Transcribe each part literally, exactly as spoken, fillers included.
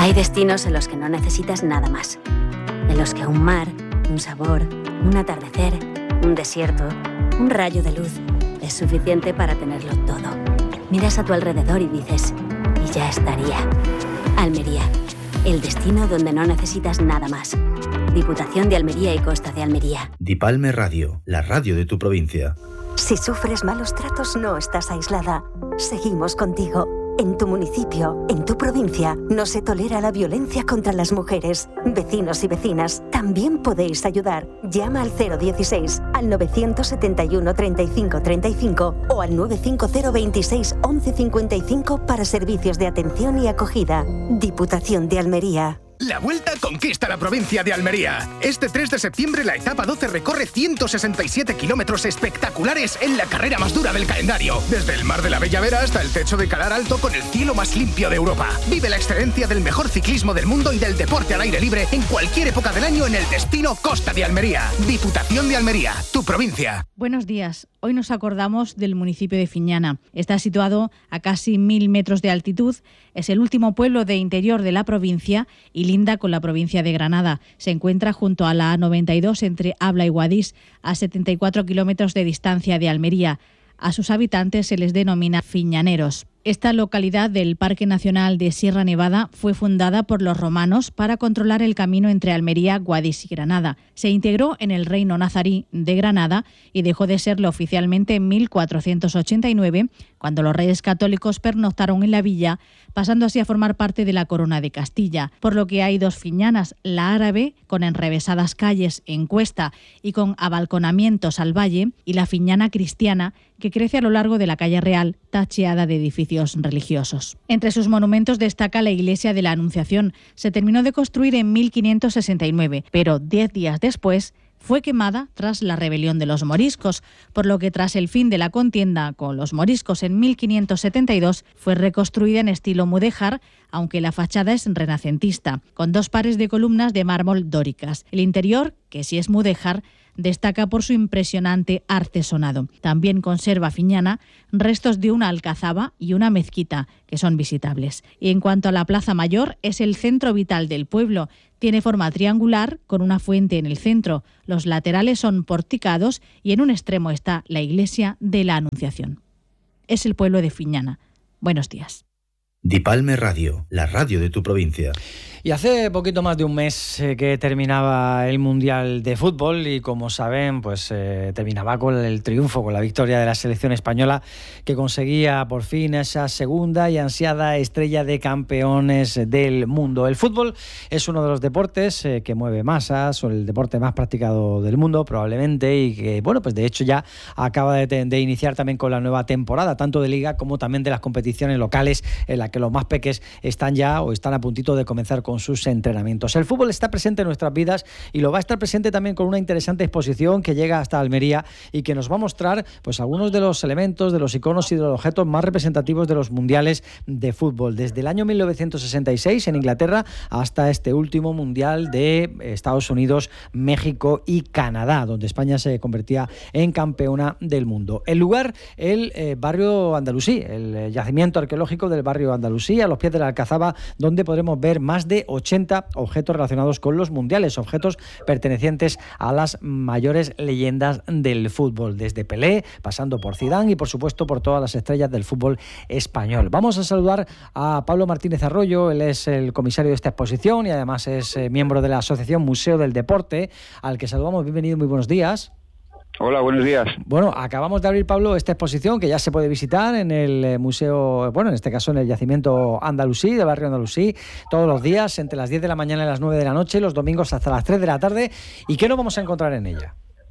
Hay destinos en los que no necesitas nada más. En los que un mar, un sabor, un atardecer, un desierto, un rayo de luz es suficiente para tenerlo todo. Miras a tu alrededor y dices, y ya estaría. Almería, el destino donde no necesitas nada más. Diputación de Almería y Costa de Almería. Dipalme Radio, la radio de tu provincia. Si sufres malos tratos, no estás aislada. Seguimos contigo. En tu municipio, en tu provincia, no se tolera la violencia contra las mujeres. Vecinos y vecinas, también podéis ayudar. Llama al cero dieciséis, al novecientos setenta y uno treinta y cinco treinta y cinco o al nueve cinco cero veintiséis once cincuenta y cinco para servicios de atención y acogida. Diputación de Almería. La Vuelta conquista la provincia de Almería. Este tres de septiembre la etapa doce recorre ciento sesenta y siete kilómetros espectaculares en la carrera más dura del calendario. Desde el Mar de la Bella Vera hasta el techo de Calar Alto con el cielo más limpio de Europa. Vive la excelencia del mejor ciclismo del mundo y del deporte al aire libre en cualquier época del año en el destino Costa de Almería. Diputación de Almería, tu provincia. Buenos días. Hoy nos acordamos del municipio de Fiñana. Está situado a casi mil metros de altitud. Es el último pueblo de interior de la provincia y linda con la provincia de Granada. Se encuentra junto a la A noventa y dos entre Abla y Guadix, a setenta y cuatro kilómetros de distancia de Almería. A sus habitantes se les denomina fiñaneros. Esta localidad del Parque Nacional de Sierra Nevada fue fundada por los romanos para controlar el camino entre Almería, Guadix y Granada. Se integró en el reino nazarí de Granada y dejó de serlo oficialmente en mil cuatrocientos ochenta y nueve, cuando los reyes católicos pernoctaron en la villa, pasando así a formar parte de la corona de Castilla. Por lo que hay dos fiñanas, la árabe, con enrevesadas calles en cuesta y con abalconamientos al valle, y la fiñana cristiana, que crece a lo largo de la calle Real, tacheada de edificios religiosos. Entre sus monumentos destaca la iglesia de la Anunciación. Se terminó de construir en mil quinientos sesenta y nueve, pero diez días después fue quemada tras la rebelión de los moriscos, por lo que tras el fin de la contienda con los moriscos en mil quinientos setenta y dos fue reconstruida en estilo mudéjar, aunque la fachada es renacentista, con dos pares de columnas de mármol dóricas. El interior, que sí es mudéjar, destaca por su impresionante artesonado. También conserva Fiñana restos de una alcazaba y una mezquita, que son visitables. Y en cuanto a la Plaza Mayor, es el centro vital del pueblo. Tiene forma triangular, con una fuente en el centro. Los laterales son porticados y en un extremo está la iglesia de la Anunciación. Es el pueblo de Fiñana. Buenos días. Dipalme Radio, la radio de tu provincia. Y hace poquito más de un mes eh, que terminaba el Mundial de Fútbol y, como saben, pues eh, terminaba con el triunfo, con la victoria de la selección española, que conseguía por fin esa segunda y ansiada estrella de campeones del mundo. El fútbol es uno de los deportes eh, que mueve masas, o el deporte más practicado del mundo probablemente, y que, bueno, pues de hecho ya acaba de, de iniciar también con la nueva temporada, tanto de Liga como también de las competiciones locales, en las que los más peques están ya o están a puntito de comenzar con sus entrenamientos. El fútbol está presente en nuestras vidas y lo va a estar presente también con una interesante exposición que llega hasta Almería y que nos va a mostrar pues algunos de los elementos, de los iconos y de los objetos más representativos de los mundiales de fútbol, desde el año mil novecientos sesenta y seis en Inglaterra hasta este último mundial de Estados Unidos, México y Canadá, donde España se convertía en campeona del mundo. El lugar, el eh, barrio andalusí, el yacimiento arqueológico del barrio andalusí, a los pies de la Alcazaba, donde podremos ver más de ochenta objetos relacionados con los mundiales, objetos pertenecientes a las mayores leyendas del fútbol, desde Pelé, pasando por Zidane y por supuesto por todas las estrellas del fútbol español. Vamos a saludar a Pablo Martínez Arroyo. Él es el comisario de esta exposición y además es eh, miembro de la Asociación Museo del Deporte, al que saludamos. Bienvenido, muy buenos días. Hola, buenos días. Bueno, acabamos de abrir, Pablo, esta exposición que ya se puede visitar en el museo, bueno, en este caso en el yacimiento andalusí, del barrio andalusí, todos los días entre las diez de la mañana y las nueve de la noche, los domingos hasta las tres de la tarde. ¿Y qué nos vamos a encontrar en ella?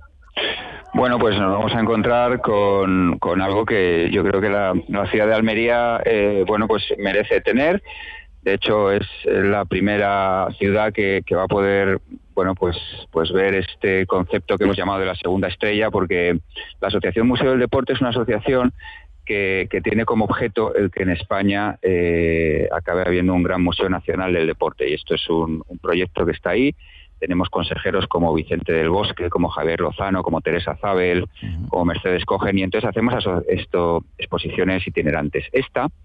Bueno, pues nos vamos a encontrar con, con algo que yo creo que la, la ciudad de Almería, eh, bueno, pues merece tener. De hecho, es la primera ciudad que, que va a poder, bueno, pues, pues ver este concepto que hemos llamado de la segunda estrella, porque la Asociación Museo del Deporte es una asociación que, que tiene como objeto el que en España eh, acabe habiendo un gran museo nacional del deporte. Y esto es un, un proyecto que está ahí. Tenemos consejeros como Vicente del Bosque, como Javier Lozano, como Teresa Zabel, uh-huh. como Mercedes Cogen, y entonces hacemos eso, esto, exposiciones itinerantes. Esta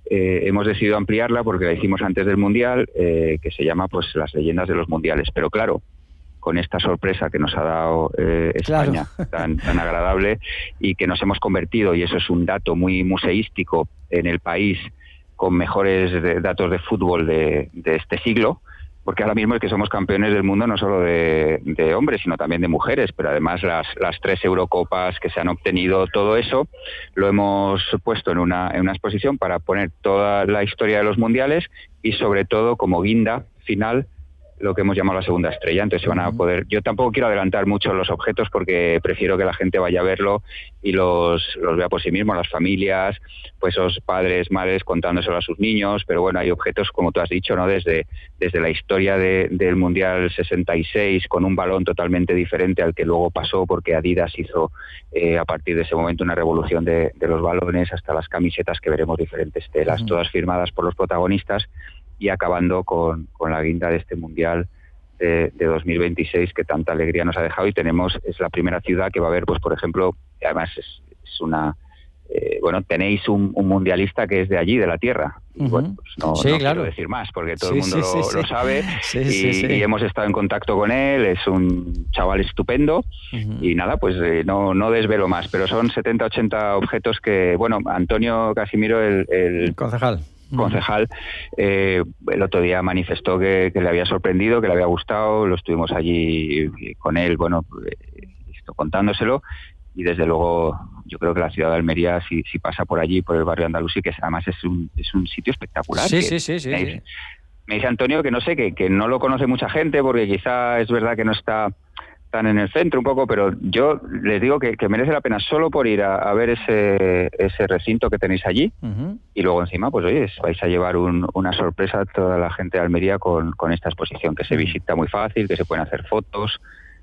eh, hemos decidido ampliarla porque la hicimos antes del Mundial, eh, que se llama pues Las leyendas de los mundiales. Pero claro, con esta sorpresa que nos ha dado eh, España, claro. tan, tan agradable, y que nos hemos convertido, y eso es un dato muy museístico, en el país con mejores de, datos de fútbol de, de este siglo, porque ahora mismo es que somos campeones del mundo no solo de, de hombres, sino también de mujeres, pero además las, las tres Eurocopas que se han obtenido, todo eso lo hemos puesto en una, en una exposición para poner toda la historia de los mundiales y sobre todo como guinda final lo que hemos llamado la segunda estrella. Entonces se van a poder, yo tampoco quiero adelantar mucho los objetos porque prefiero que la gente vaya a verlo y los, los vea por sí mismo, las familias, pues esos padres, madres contándoselo a sus niños, pero bueno, hay objetos como tú has dicho, ¿no? Desde, desde la historia de, del Mundial sesenta y seis con un balón totalmente diferente al que luego pasó porque Adidas hizo eh, a partir de ese momento una revolución de, de los balones, hasta las camisetas que veremos diferentes telas, uh-huh. todas firmadas por los protagonistas, y acabando con, con la guinda de este Mundial de, de dos mil veintiséis que tanta alegría nos ha dejado. Y tenemos, es la primera ciudad que va a haber, pues por ejemplo, además es, es una, eh, bueno, tenéis un, un mundialista que es de allí, de la tierra. Uh-huh. Bueno, pues no, sí, no claro. quiero decir más, porque todo sí, el mundo sí, lo, sí, lo sí. sabe, sí, y, sí, sí. y hemos estado en contacto con él, es un chaval estupendo, uh-huh. y nada, pues eh, no, no desvelo más, pero son setenta, ochenta objetos que, bueno, Antonio Casimiro, el, el concejal, concejal eh, el otro día manifestó que, que le había sorprendido, que le había gustado, lo estuvimos allí con él, bueno, eh, contándoselo, y desde luego yo creo que la ciudad de Almería, si, si pasa por allí, por el barrio andalusí, que además es un, es un sitio espectacular. Sí, que, sí, sí, sí, me, sí. dice, me dice Antonio que no sé, que, que no lo conoce mucha gente, porque quizá es verdad que no está tan en el centro un poco, pero yo les digo que, que merece la pena solo por ir a, a ver ese, ese recinto que tenéis allí, uh-huh. y luego encima, pues oye, vais a llevar un, una sorpresa a toda la gente de Almería con, con esta exposición, que se visita muy fácil, que se pueden hacer fotos.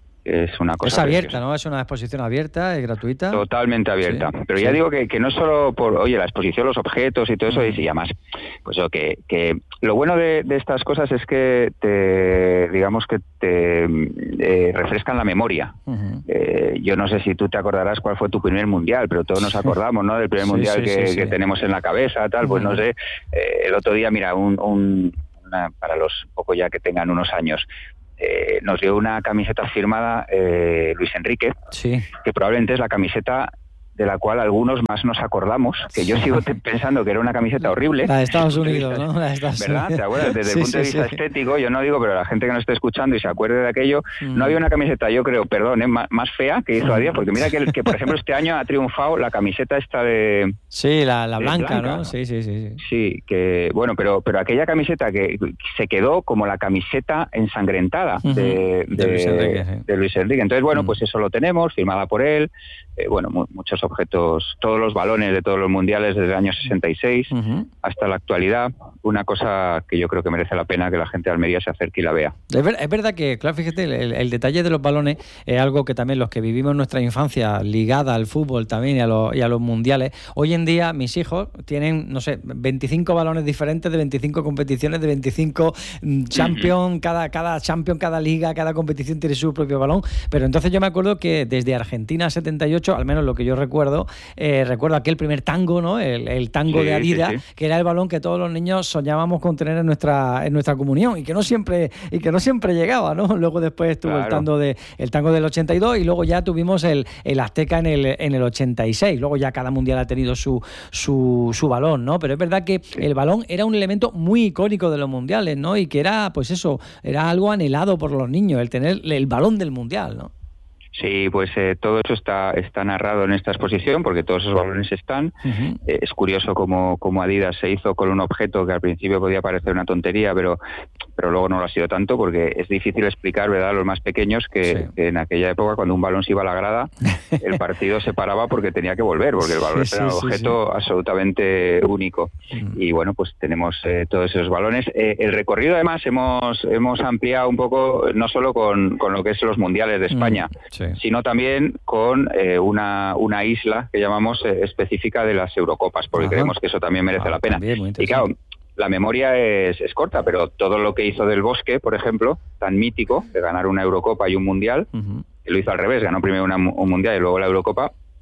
Es una cosa es abierta, preciosa. ¿no? Es una exposición abierta, es gratuita. Totalmente abierta. Sí, pero sí. Ya digo que, que no solo por, oye, la exposición, los objetos y todo eso, uh-huh. y además, pues yo, que, que lo bueno de, de estas cosas es que te, digamos que te eh, refrescan la memoria. Uh-huh. Eh, yo no sé si tú te acordarás cuál fue tu primer mundial, pero todos nos acordamos, ¿no? Del primer sí, mundial sí, que, sí, sí. que tenemos en la cabeza, tal, uh-huh. pues no sé. Eh, el otro día, mira, un, un una, para los poco ya que tengan unos años, Eh, nos dio una camiseta firmada eh, Luis Enrique, sí. que probablemente es la camiseta de la cual algunos más nos acordamos, que yo sigo te- pensando que era una camiseta horrible. La de Estados Unidos, ¿no? La de Estados ¿verdad? Unidos. ¿Te acuerdas? Desde sí, el punto de sí, vista sí. estético, yo no digo, pero la gente que nos esté escuchando y se acuerde de aquello, mm. no había una camiseta, yo creo, perdón, ¿eh? más, más fea que hizo Adidas, porque mira que, que, por ejemplo, este año ha triunfado la camiseta esta de... Sí, la, la blanca, blanca, ¿no? Sí, sí, sí, sí. Sí, que, bueno, pero, pero aquella camiseta que se quedó como la camiseta ensangrentada uh-huh. de, de, de, Luis Enrique, sí. de Luis Enrique. Entonces, bueno, uh-huh. pues eso lo tenemos, firmada por él, eh, bueno, mu- muchos objetos, todos los balones de todos los mundiales desde el año sesenta y seis uh-huh. hasta la actualidad, una cosa que yo creo que merece la pena que la gente de Almería se acerque y la vea. Es, ver, es verdad que, claro, fíjate, el, el detalle de los balones es algo que también los que vivimos nuestra infancia ligada al fútbol también y a, los, y a los mundiales, hoy en día mis hijos tienen, no sé, veinticinco balones diferentes de veinticinco competiciones, de veinticinco champions, uh-huh. cada, cada champion, cada liga, cada competición tiene su propio balón, pero entonces yo me acuerdo que desde Argentina setenta y ocho, al menos lo que yo recuerdo, eh, recuerdo aquel primer tango, ¿no? El, el tango sí, de Adidas, sí, sí. que era el balón que todos los niños soñábamos con tener en nuestra en nuestra comunión y que no siempre y que no siempre llegaba, ¿no? Luego después estuvo claro. el tango de el tango del ochenta y dos y luego ya tuvimos el, el Azteca en el en el ochenta y seis. Luego ya cada mundial ha tenido su su, su balón, ¿no? Pero es verdad que sí. el balón era un elemento muy icónico de los mundiales, ¿no? Y que era, pues eso, era algo anhelado por los niños, el tener el balón del mundial, ¿no? Sí, pues eh, todo eso está está narrado en esta exposición porque todos esos balones están. Uh-huh. Eh, es curioso cómo, cómo Adidas se hizo con un objeto que al principio podía parecer una tontería, pero pero luego no lo ha sido tanto porque es difícil explicar, ¿verdad?, a los más pequeños que, sí. que en aquella época cuando un balón se iba a la grada, el partido se paraba porque tenía que volver, porque el balón sí, era sí, un objeto sí, sí. absolutamente único. Uh-huh. Y bueno, pues tenemos eh, todos esos balones. Eh, el recorrido además hemos hemos ampliado un poco, no solo con, con lo que es los mundiales de España, uh-huh. sí. sino también con eh, una, una isla que llamamos eh, específica de las Eurocopas, porque Ajá. creemos que eso también merece ah, la pena. También, y claro, la memoria es, es corta, pero todo lo que hizo Del Bosque, por ejemplo, tan mítico, de ganar una Eurocopa y un Mundial, uh-huh. que lo hizo al revés, ganó primero una, un Mundial y luego la Eurocopa,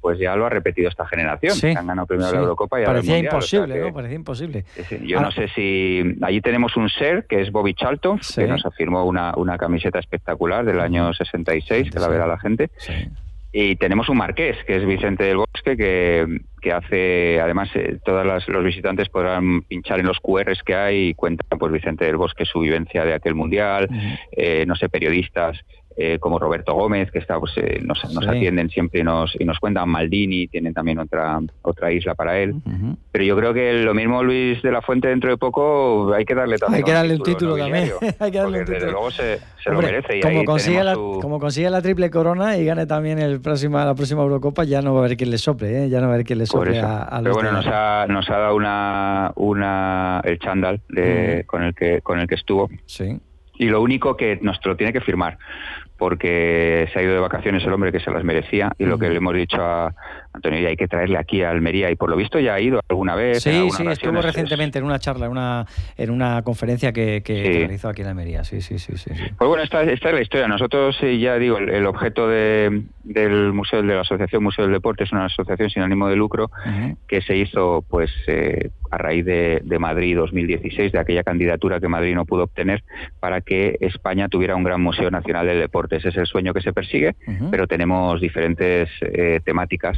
pues ya lo ha repetido esta generación. Sí, han ganado primero sí. la Eurocopa y ahora el Parecía Mundial. imposible, o sea que, ¿no? Parecía imposible. Sí, sí. Yo ah. no sé si... Allí tenemos un ser, que es Bobby Charlton, sí. que nos firmó una, una camiseta espectacular del año sesenta y seis, que la verá la gente. Sí. Y tenemos un marqués, que es Vicente del Bosque, que, que hace, además, eh, todos los visitantes podrán pinchar en los cu erres que hay y cuenta, pues, Vicente del Bosque su vivencia de aquel mundial, uh-huh. eh, no sé, periodistas eh, como Roberto Gómez, que está, pues, eh, nos, nos sí. atienden siempre y nos, y nos cuentan. Maldini, tienen también otra otra isla para él. Uh-huh. Pero yo creo que lo mismo Luis de la Fuente dentro de poco hay que darle también hay que darle un título, un título también. hay que darle un título. Desde luego se, se Hombre, lo merece. Y como, ahí consigue la, su... como consigue la triple corona y gane también el próxima, la próxima Eurocopa, ya no va a haber quien le sople, ¿eh? ya no va a haber quien le sople a, a los. Pero bueno, nos ha, nos ha dado una, una el chándal de, uh-huh. con el que con el que estuvo. Sí. Y lo único que nos lo tiene que firmar, porque se ha ido de vacaciones el hombre, que se las merecía, y uh-huh. lo que le hemos dicho a Antonio, hay que traerle aquí a Almería, y por lo visto ya ha ido alguna vez. Sí, sí, estuvo recientemente es... en una charla, en una en una conferencia que, que, sí. que realizó aquí en Almería, sí, sí, sí. sí, sí. Pues bueno, esta, esta es la historia. Nosotros, ya digo, el, el objeto de, del museo, de la Asociación Museo del Deporte, es una asociación sin ánimo de lucro, uh-huh. que se hizo, pues, eh, a raíz de, de Madrid dos mil dieciséis, de aquella candidatura que Madrid no pudo obtener, para que España tuviera un gran Museo Nacional del Deporte. Ese es el sueño que se persigue, uh-huh. pero tenemos diferentes eh, temáticas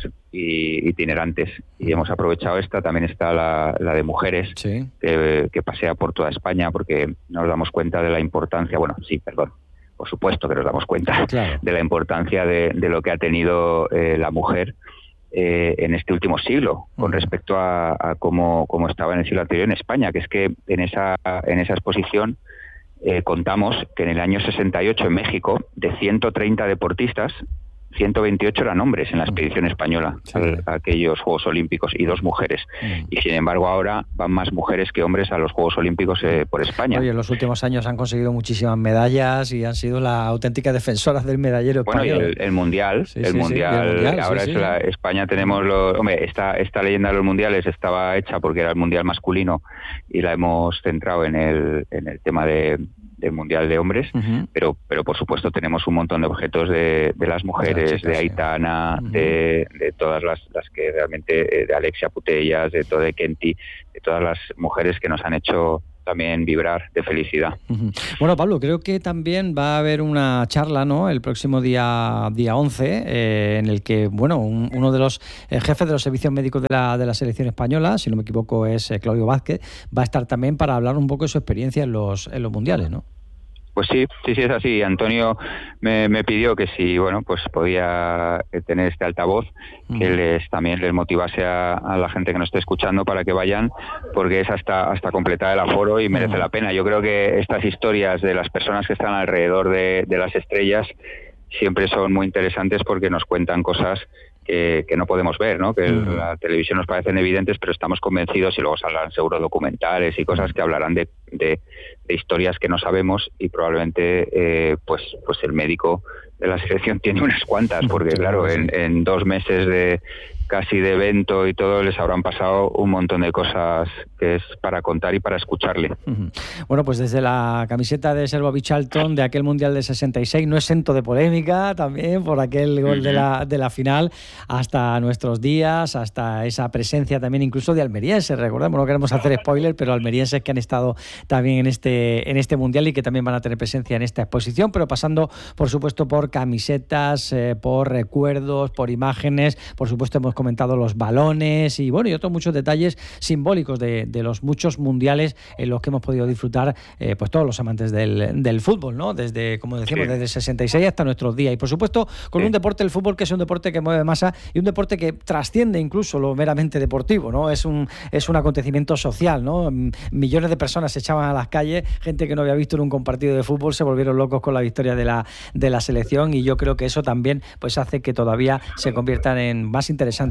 y itinerantes, y hemos aprovechado esta. También está la, la de mujeres, sí. que, que pasea por toda España, porque nos damos cuenta de la importancia, bueno, sí, perdón, por supuesto que nos damos cuenta claro. de la importancia de, de lo que ha tenido eh, la mujer eh, en este último siglo, con uh-huh. respecto a, a cómo, cómo estaba en el siglo anterior en España, que es que en esa, en esa exposición eh, contamos que en el año sesenta y ocho en México, de ciento treinta deportistas, ciento veintiocho eran hombres en la expedición española, sí. a, a aquellos Juegos Olímpicos, y dos mujeres. Mm. Y sin embargo ahora van más mujeres que hombres a los Juegos Olímpicos eh, por España. Oye, en los últimos años han conseguido muchísimas medallas y han sido las auténticas defensoras del medallero español. Bueno, y el, el Mundial, sí, el, sí, mundial, sí, el Mundial, ahora sí, es sí. la, España tenemos los... Hombre, esta, esta leyenda de los mundiales estaba hecha porque era el Mundial masculino y la hemos centrado en el, en el tema de... del Mundial de Hombres, uh-huh. pero pero por supuesto tenemos un montón de objetos de, de las mujeres, de, chicas, de Aitana, sí. uh-huh. de, de todas las, las que realmente, de Alexia Putellas, de todo de Kenty, de todas las mujeres que nos han hecho también vibrar de felicidad. Uh-huh. Bueno, Pablo, creo que también va a haber una charla, ¿no?, el próximo día día once, eh, en el que, bueno, un, uno de los eh, jefes de los servicios médicos de la, de la selección española, si no me equivoco es eh, Claudio Vázquez, va a estar también para hablar un poco de su experiencia en los, en los mundiales, ¿no? Pues sí, sí, sí es así. Antonio me, me pidió que si, bueno, pues podía tener este altavoz, uh-huh. que les también les motivase a, a la gente que nos esté escuchando para que vayan, porque es hasta hasta completar el aforo y merece uh-huh. la pena. Yo creo que estas historias de las personas que están alrededor de, de las estrellas siempre son muy interesantes porque nos cuentan cosas que, que no podemos ver, ¿no? Que uh-huh. la televisión nos parecen evidentes, pero estamos convencidos, y luego saldrán seguro documentales y cosas que hablarán de, de, de historias que no sabemos, y probablemente eh, pues pues el médico de la selección tiene unas cuantas, porque claro, en, en dos meses de casi de evento y todo, les habrán pasado un montón de cosas que es para contar y para escucharle. Uh-huh. Bueno, pues desde la camiseta de Sir Bobby Charlton de aquel Mundial de sesenta y seis, no exento de polémica también por aquel gol uh-huh. de la de la final, hasta nuestros días, hasta esa presencia también incluso de almerienses. Recordemos, no queremos hacer spoiler, pero almerienses que han estado también en este en este Mundial y que también van a tener presencia en esta exposición, pero pasando, por supuesto, por camisetas, eh, por recuerdos, por imágenes, por supuesto hemos comentado los balones y bueno, y otros muchos detalles simbólicos de, de los muchos mundiales en los que hemos podido disfrutar eh, pues todos los amantes del, del fútbol, ¿no? Desde, como decimos, sí. desde el sesenta y seis hasta nuestros días. Y por supuesto, con sí. un deporte, el fútbol, que es un deporte que mueve masa y un deporte que trasciende incluso lo meramente deportivo, ¿no? Es un, es un acontecimiento social, ¿no? Millones de personas se echaban a las calles, gente que no había visto nunca un partido de fútbol se volvieron locos con la victoria de la, de la selección, y yo creo que eso también pues hace que todavía se conviertan en más interesantes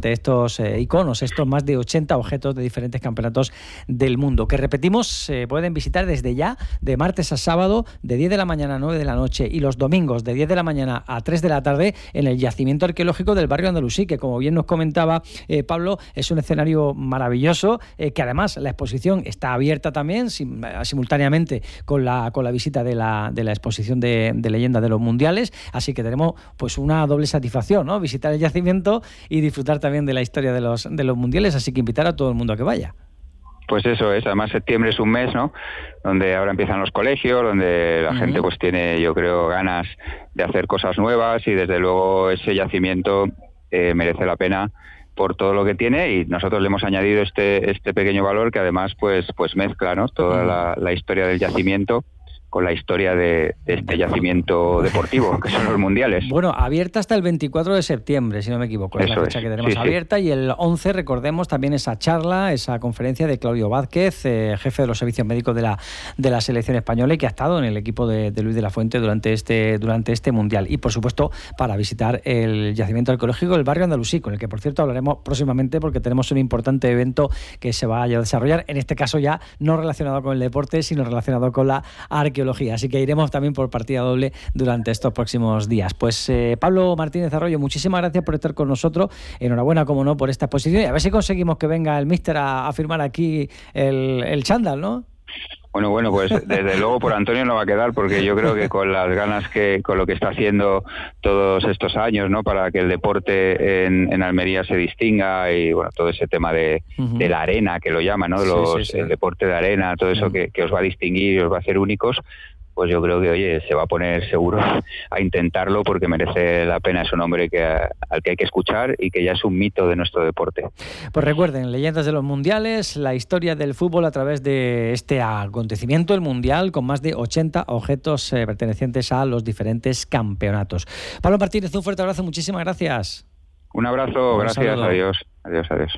ante estos eh, iconos, estos más de ochenta objetos de diferentes campeonatos del mundo, que repetimos, se eh, pueden visitar desde ya, de martes a sábado, de diez de la mañana a nueve de la noche, y los domingos de diez de la mañana a tres de la tarde en el yacimiento arqueológico del barrio Andalusí, que como bien nos comentaba eh, Pablo, es un escenario maravilloso, eh, que además la exposición está abierta también sim, simultáneamente con la, con la visita de la, de la exposición de, de leyenda de los mundiales, así que tenemos pues una doble satisfacción, ¿no? Visitar el yacimiento y disfrutar también de la historia de los, de los mundiales, así que invitar a todo el mundo a que vaya. Pues eso es, además septiembre es un mes, ¿no?, donde ahora empiezan los colegios, donde la uh-huh. gente pues tiene, yo creo, ganas de hacer cosas nuevas, y desde luego ese yacimiento eh, merece la pena por todo lo que tiene, y nosotros le hemos añadido este este pequeño valor que además pues pues mezcla, ¿no?, toda la, la historia del yacimiento con la historia de, de este yacimiento deportivo, que son los mundiales. Bueno, abierta hasta el veinticuatro de septiembre, si no me equivoco, es Eso la fecha es. que tenemos sí, abierta, sí. Y el once, recordemos, también esa charla, esa conferencia de Claudio Vázquez, eh, jefe de los servicios médicos de la de la selección española, y que ha estado en el equipo de, de Luis de la Fuente durante este durante este mundial. Y, por supuesto, para visitar el yacimiento arqueológico del barrio Andalusí, con el que, por cierto, hablaremos próximamente, porque tenemos un importante evento que se va a desarrollar, en este caso ya no relacionado con el deporte, sino relacionado con la arqueología. Así que iremos también por partida doble durante estos próximos días. Pues eh, Pablo Martínez Arroyo, muchísimas gracias por estar con nosotros. Enhorabuena, como no, por esta exposición, y a ver si conseguimos que venga el míster a, a firmar aquí el, el chándal, ¿no? Bueno, bueno, pues desde luego por Antonio no va a quedar, porque yo creo que con las ganas que, con lo que está haciendo todos estos años, ¿no?, para que el deporte en, en Almería se distinga, y bueno, todo ese tema de, uh-huh. de la arena, que lo llaman, ¿no?, Los, sí, sí, sí. el deporte de arena, todo eso uh-huh. que, que os va a distinguir y os va a hacer únicos, pues yo creo que, oye, se va a poner seguro a intentarlo, porque merece la pena. Es un hombre que, al que hay que escuchar, y que ya es un mito de nuestro deporte. Pues recuerden, leyendas de los mundiales, la historia del fútbol a través de este acontecimiento, el mundial, con más de ochenta objetos eh, pertenecientes a los diferentes campeonatos. Pablo Martínez, un fuerte abrazo, muchísimas gracias. Un abrazo, un gracias, saludo. adiós, adiós, adiós.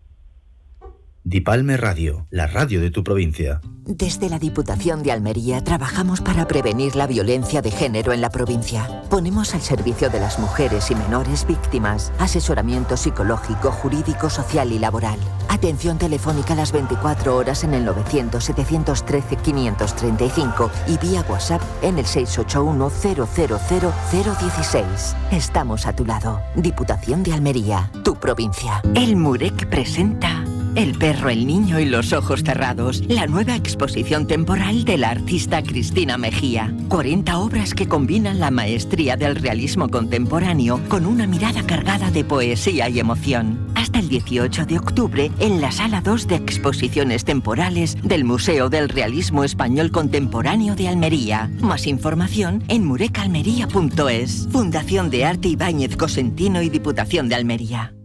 Dipalme Radio, la radio de tu provincia. Desde la Diputación de Almería trabajamos para prevenir la violencia de género en la provincia. Ponemos al servicio de las mujeres y menores víctimas asesoramiento psicológico, jurídico, social y laboral. Atención telefónica las veinticuatro horas en el novecientos, setecientos trece, quinientos treinta y cinco y vía WhatsApp en el seis ocho uno, cero cero cero, cero uno seis. Estamos a tu lado. Diputación de Almería, tu provincia. El MUREC presenta El perro, el niño y los ojos cerrados, la nueva exposición temporal de la artista Cristina Mejía. cuarenta obras que combinan la maestría del realismo contemporáneo con una mirada cargada de poesía y emoción. Hasta el dieciocho de octubre en la Sala dos de Exposiciones Temporales del Museo del Realismo Español Contemporáneo de Almería. Más información en murecalmería punto es. Fundación de Arte Ibáñez Cosentino y Diputación de Almería.